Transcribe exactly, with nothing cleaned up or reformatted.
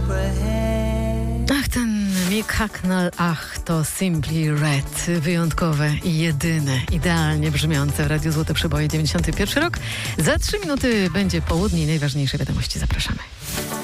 Ach, ten Mick Hucknall, ach, to Simply Red. Wyjątkowe i jedyne, idealnie brzmiące w Radiu Złote Przeboje, dziewięćdziesiąty pierwszy rok. Za trzy minuty będzie południe i najważniejsze wiadomości. Zapraszamy.